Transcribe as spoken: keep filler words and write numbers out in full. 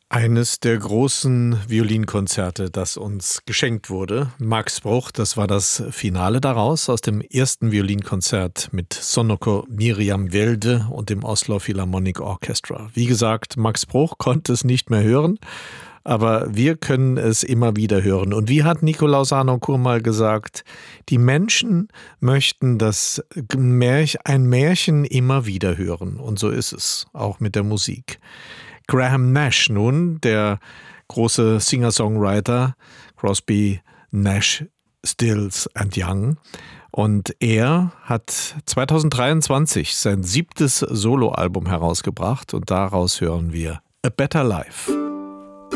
Eines der großen Violinkonzerte, das uns geschenkt wurde. Max Bruch, das war das Finale daraus, aus dem ersten Violinkonzert mit Sonoko Miriam Welde und dem Oslo Philharmonic Orchestra. Wie gesagt, Max Bruch konnte es nicht mehr hören, aber wir können es immer wieder hören. Und wie hat Nikolaus Harnoncourt mal gesagt, die Menschen möchten das Märchen, ein Märchen immer wieder hören. Und so ist es, auch mit der Musik. Graham Nash nun, der große Singer-Songwriter, Crosby, Nash, Stills and Young. Und er hat zweitausenddreiundzwanzig sein siebtes Soloalbum herausgebracht und daraus hören wir A Better Life.